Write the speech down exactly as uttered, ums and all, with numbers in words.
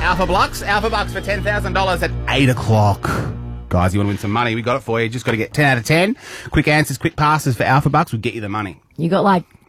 Alpha Blocks. Alpha Bucks for ten thousand dollars at eight o'clock. Guys, you want to win some money? We got it for you. Just got to get ten out of ten. Quick answers, quick passes for Alpha Bucks will get you the money. You got like